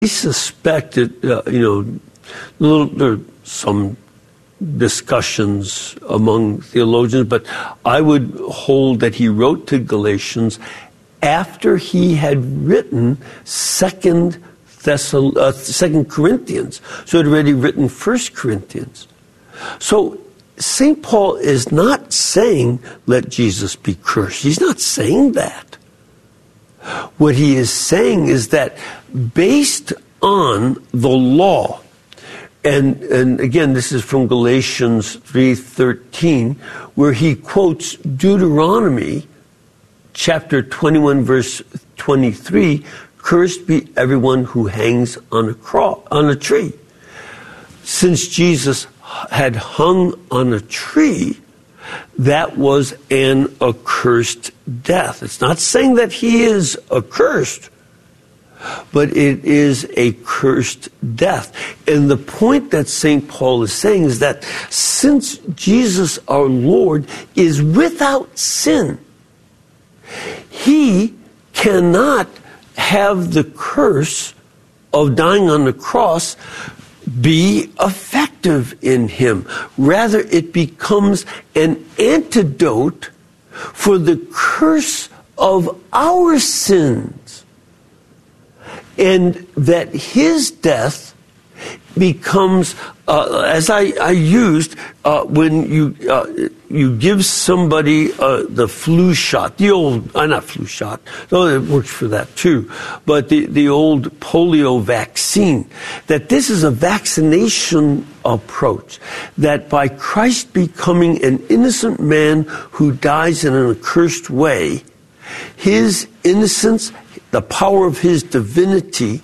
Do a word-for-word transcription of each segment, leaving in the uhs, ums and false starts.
suspect that, uh, you know, little, there are some discussions among theologians, but I would hold that he wrote to Galatians after he had written Second Thessal- uh, Second Corinthians. So he had already written First Corinthians. So Saint Paul is not saying, let Jesus be cursed. He's not saying that. What he is saying is that based on the law, and, and again, this is from Galatians three thirteen, where he quotes Deuteronomy chapter twenty-one, verse twenty-three, cursed be everyone who hangs on a cross, on a tree. Since Jesus had hung on a tree, that was an accursed death. It's not saying that he is accursed, but it is a cursed death. And the point that Saint Paul is saying is that since Jesus our Lord is without sin, he cannot have the curse of dying on the cross be effective in him. Rather, it becomes an antidote for the curse of our sins. And that his death becomes, uh, as I, I used, uh, when you uh, you give somebody uh, the flu shot, the old, uh, not flu shot, though it works for that too, but the, the old polio vaccine, that this is a vaccination approach, that by Christ becoming an innocent man who dies in an accursed way, his innocence, the power of his divinity,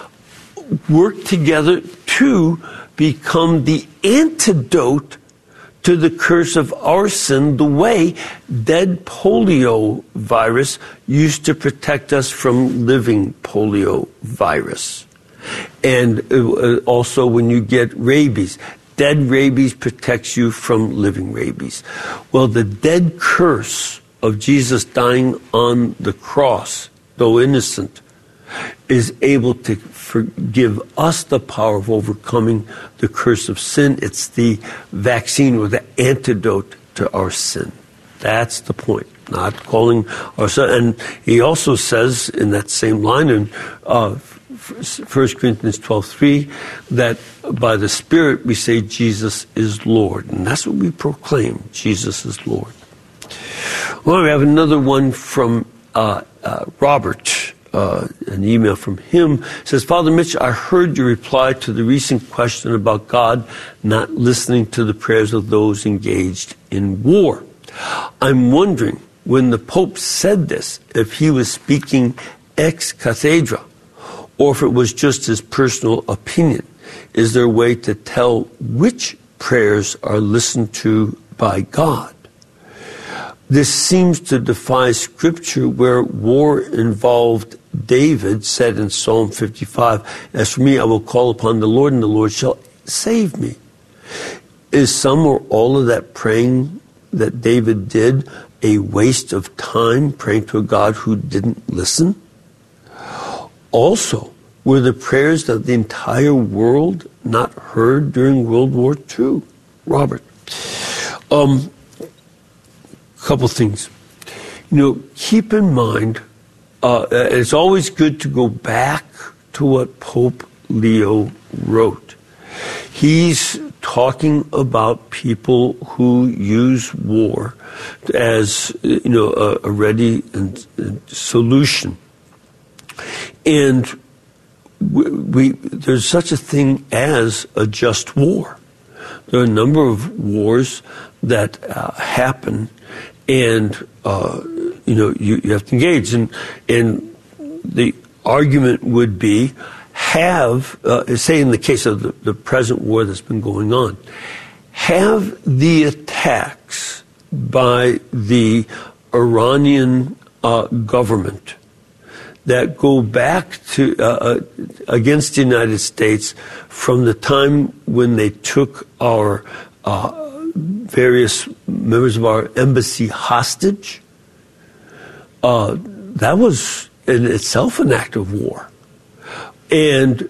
work together to become the antidote to the curse of our sin, the way dead polio virus used to protect us from living polio virus. And also when you get rabies, dead rabies protects you from living rabies. Well, the dead curse of Jesus dying on the cross, though innocent, is able to forgive us the power of overcoming the curse of sin. It's the vaccine or the antidote to our sin. That's the point. Not calling ourselves. And he also says in that same line in uh, First Corinthians twelve three that by the Spirit we say Jesus is Lord. And that's what we proclaim. Jesus is Lord. Well, we have another one from uh, uh, Robert. Uh, an email from him. It says, Father Mitch, I heard your reply to the recent question about God not listening to the prayers of those engaged in war. I'm wondering, when the Pope said this, if he was speaking ex cathedra, or if it was just his personal opinion. Is there a way to tell which prayers are listened to by God? This seems to defy Scripture, where war involved David said in Psalm fifty-five, as for me, I will call upon the Lord, and the Lord shall save me. Is some or all of that praying that David did a waste of time, praying to a God who didn't listen? Also, were the prayers of the entire world not heard during World War Two? Robert. Um, couple things. You know, keep in mind, uh, it's always good to go back to what Pope Leo wrote. He's talking about people who use war as, you know, a, a ready and, and solution. And we, we there's such a thing as a just war. There are a number of wars that uh, happen, and uh, you know you, you have to engage. And and the argument would be, have uh, say in the case of the, the present war that's been going on, have the attacks by the Iranian uh, government that go back to uh, against the United States from the time when they took our uh, various members of our embassy hostage. Uh, that was in itself an act of war. And